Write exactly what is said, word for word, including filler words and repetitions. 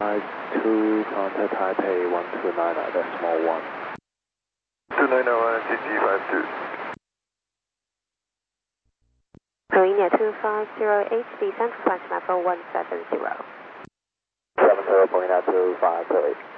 two, contact Taipei one two nine nine, decimal one. two nine nine one, G G five two. Marina two five zero H C, Central Flight Mapper one seven zero. seven zero, Marina two five zero H C.